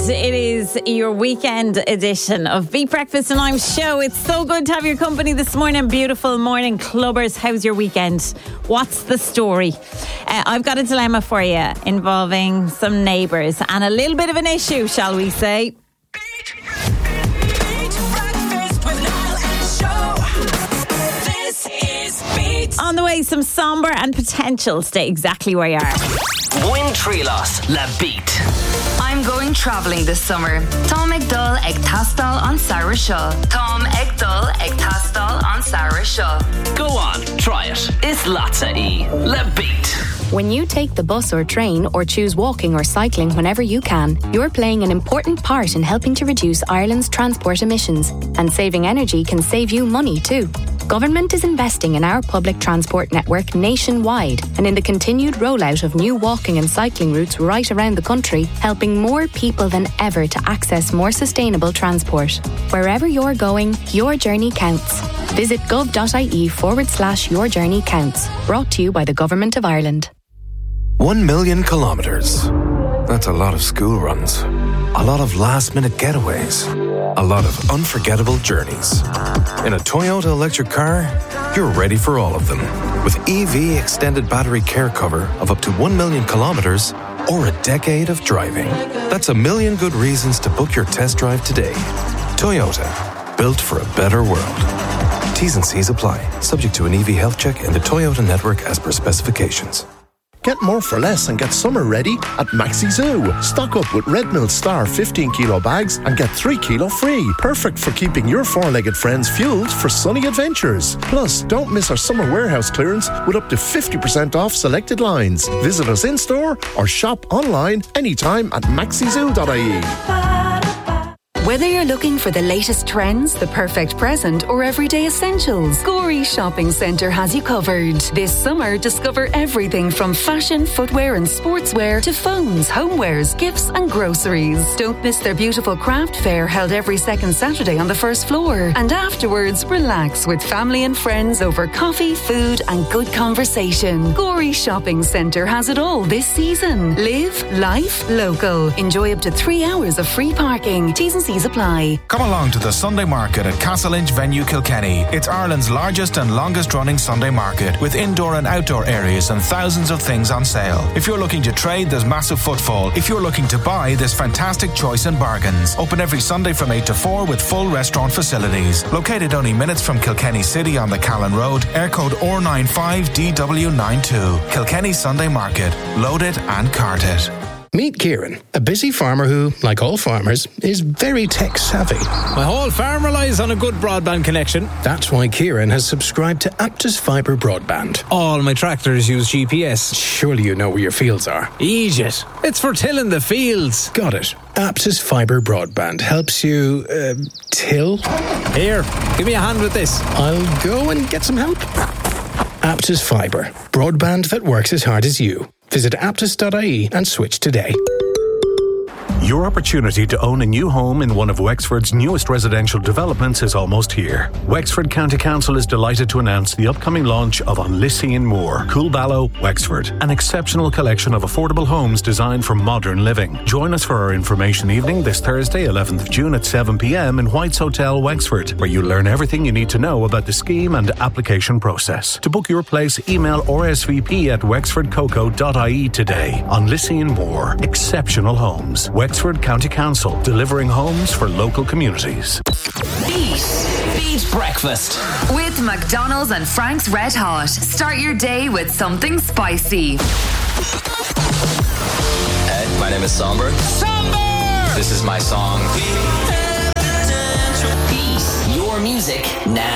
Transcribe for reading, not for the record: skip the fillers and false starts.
It is your weekend edition of Beat Breakfast and I'm Show. It's so good to have your company this morning. Beautiful morning, clubbers. How's your weekend? What's the story? I've got a dilemma for you involving some neighbours and a little bit of an issue, shall we say. On the way, some sombre and potential. Stay exactly where you are. Win Trilos, La Beat. I'm going travelling this summer. Tom ag dul ag tastal on Sarah Shaw. Tom ag dul ag tastal on Sarah Shaw. Go on, try it. It's Latza E. La Beat. When you take the bus or train or choose walking or cycling whenever you can, you're playing an important part in helping to reduce Ireland's transport emissions. And saving energy can save you money too. Government is investing in our public transport network nationwide and in the continued rollout of new walking and cycling routes right around the country, helping more people than ever to access more sustainable transport. Wherever you're going, your journey counts. Visit gov.ie/your journey counts. Brought to you by the Government of Ireland. 1 million kilometres. That's a lot of school runs. A lot of last-minute getaways. A lot of unforgettable journeys. In a Toyota electric car, you're ready for all of them. With EV extended battery care cover of up to 1 million kilometres or a decade of driving. That's a million good reasons to book your test drive today. Toyota, built for a better world. T's and C's apply, subject to an EV health check in the Toyota network as per specifications. Get more for less and get summer ready at Maxi Zoo. Stock up with Red Mill Star 15 kilo bags and get 3 kilo free. Perfect for keeping your four-legged friends fueled for sunny adventures. Plus, don't miss our summer warehouse clearance with up to 50% off selected lines. Visit us in-store or shop online anytime at maxizoo.ie. Whether you're looking for the latest trends, the perfect present, or everyday essentials, Gorey Shopping Centre has you covered. This summer, discover everything from fashion, footwear and sportswear to phones, homewares, gifts and groceries. Don't miss their beautiful craft fair held every second Saturday on the first floor. And afterwards, relax with family and friends over coffee, food and good conversation. Gorey Shopping Centre has it all this season. Live life local. Enjoy up to 3 hours of free parking. T's and C's apply. Come along to the Sunday Market at Castle Inch Venue, Kilkenny. It's Ireland's largest and longest running Sunday market with indoor and outdoor areas and thousands of things on sale. If you're looking to trade, there's massive footfall. If you're looking to buy, there's fantastic choice and bargains. Open every Sunday from 8 to 4 with full restaurant facilities. Located only minutes from Kilkenny City on the Callan Road, air code R95DW92. Kilkenny Sunday Market. Load it and cart it. Meet Kieran, a busy farmer who, like all farmers, is very tech-savvy. My whole farm relies on a good broadband connection. That's why Kieran has subscribed to Aptus Fibre Broadband. All my tractors use GPS. Surely you know where your fields are. Egypt. It's for tilling the fields. Got it. Aptus Fibre Broadband helps you, till? Here, give me a hand with this. I'll go and get some help. Aptus Fibre. Broadband that works as hard as you. Visit aptus.ie and switch today. Your opportunity to own a new home in one of Wexford's newest residential developments is almost here. Wexford County Council is delighted to announce the upcoming launch of Onlissie Moor, Coolballow, Wexford, an exceptional collection of affordable homes designed for modern living. Join us for our information evening this Thursday, 11th of June at 7 p.m. in White's Hotel, Wexford, where you'll learn everything you need to know about the scheme and application process. To book your place, email rsvp@wexfordcoco.ie today. Onlissie Moor, exceptional homes. Wexford County Council, delivering homes for local communities. Beat Breakfast With McDonald's and Frank's Red Hot. Start your day with something spicy. Hey, my name is Somber. This is my song. Beat your music now.